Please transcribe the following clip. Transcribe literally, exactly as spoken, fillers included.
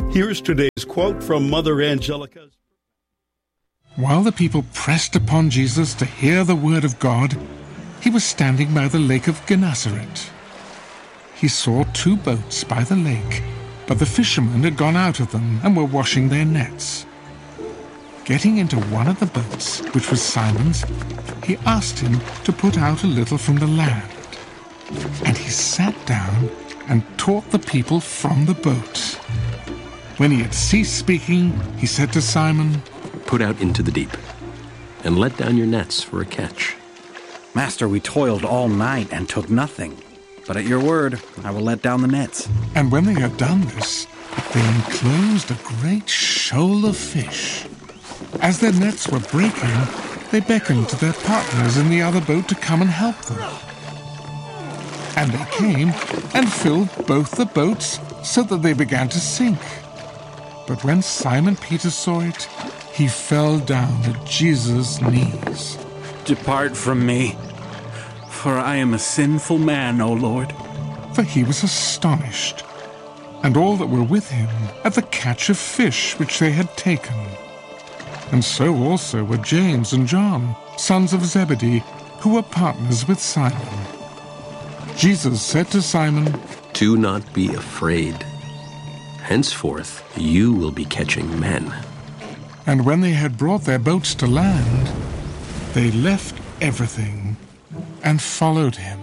Here's today's quote from Mother Angelica. While the people pressed upon Jesus to hear the word of God, he was standing by the lake of Gennesaret. He saw two boats by the lake, but the fishermen had gone out of them and were washing their nets. Getting into one of the boats, which was Simon's, he asked him to put out a little from the land. And he sat down and taught the people from the boat. When he had ceased speaking, he said to Simon, "Put out into the deep, and let down your nets for a catch." "Master, we toiled all night and took nothing. But at your word, I will let down the nets." And when they had done this, they enclosed a great shoal of fish. As their nets were breaking, they beckoned to their partners in the other boat to come and help them. And they came and filled both the boats so that they began to sink. But when Simon Peter saw it, he fell down at Jesus' knees. "Depart from me, for I am a sinful man, O Lord." For he was astonished, and all that were with him, at the catch of fish which they had taken. And so also were James and John, sons of Zebedee, who were partners with Simon. Jesus said to Simon, "Do not be afraid. Henceforth you will be catching men." And when they had brought their boats to land, they left everything and followed him.